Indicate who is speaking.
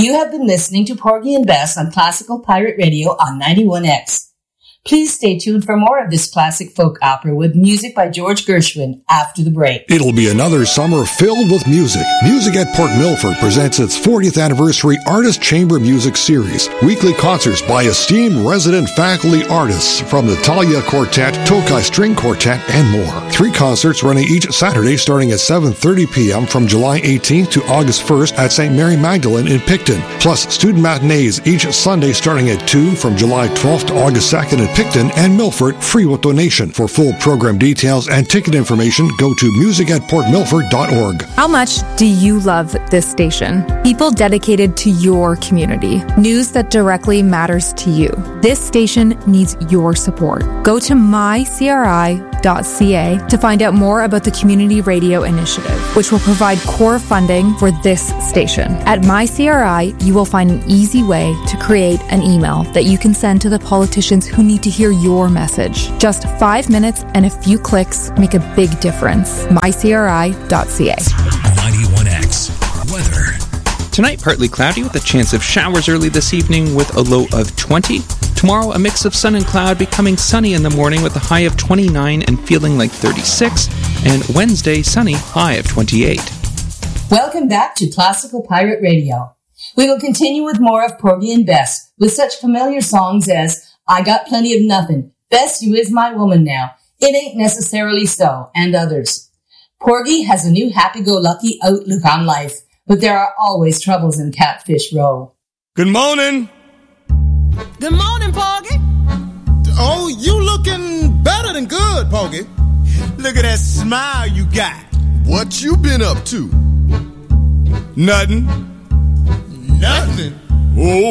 Speaker 1: You have been listening to Porgy and Bess on Classical Pirate Radio on 91X. Please stay tuned for more of this classic folk opera with music by George Gershwin after the break.
Speaker 2: It'll be another summer filled with music. Music at Port Milford presents its 40th anniversary Artist Chamber Music Series. Weekly concerts by esteemed resident faculty artists from the Talia Quartet, Tokai String Quartet, and more. 3 concerts running each Saturday starting at 7:30 p.m. from July 18th to August 1st at St. Mary Magdalene in Picton. Plus student matinees each Sunday starting at 2 from July 12th to August 2nd in Picton and Milford, free with donation. For full program details and ticket information, go to musicatportmilford.org.
Speaker 3: How much do you love this station? People dedicated to your community. News that directly matters to you. This station needs your support. Go to mycri.ca to find out more about the Community Radio Initiative, which will provide core funding for this station. At MyCRI, you will find an easy way to create an email that you can send to the politicians who need to hear your message. Just 5 minutes and a few clicks make a big difference. mycri.ca.
Speaker 4: 91X weather. Tonight, partly cloudy with a chance of showers early this evening with a low of 20. Tomorrow, a mix of sun and cloud, becoming sunny in the morning with a high of 29 and feeling like 36. And Wednesday, sunny, high of 28.
Speaker 1: Welcome back to Classical Pirate Radio. We will continue with more of Porgy and Bess with such familiar songs as I Got Plenty of Nothing, Bess, You Is My Woman Now, It Ain't Necessarily So, and others. Porgy has a new happy-go-lucky outlook on life, but there are always troubles in Catfish Row.
Speaker 5: Good morning.
Speaker 6: Good morning, Porgy.
Speaker 5: Oh, you looking better than good, Porgy. Look at that smile you got.
Speaker 7: What you been up to?
Speaker 5: Nothing.